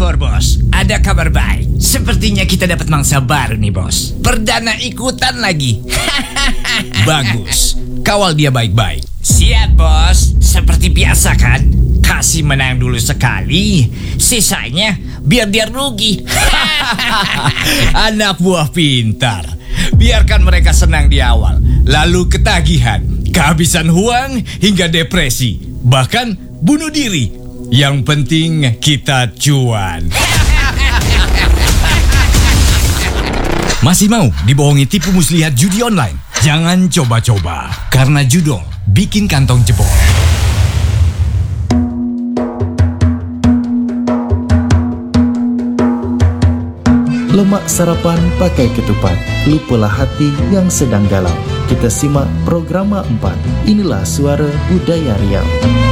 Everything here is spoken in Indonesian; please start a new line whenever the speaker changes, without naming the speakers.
Syukur bos, ada kabar baik. Sepertinya kita dapat mangsa baru nih bos. Perdana ikutan lagi.
Bagus, kawal dia baik-baik.
Siap bos, seperti biasa kan. Kasih menang dulu sekali, sisanya biar dia rugi.
Anak buah pintar. Biarkan mereka senang di awal, lalu ketagihan, kehabisan uang hingga depresi, bahkan bunuh diri. Yang penting kita cuan. Masih mau dibohongi tipu muslihat judi online? Jangan coba-coba, karena judol bikin kantong jebol.
Lemak sarapan pakai ketupat, lupalah hati yang sedang galau. Kita simak program 4. Inilah Suara Budaya Riau.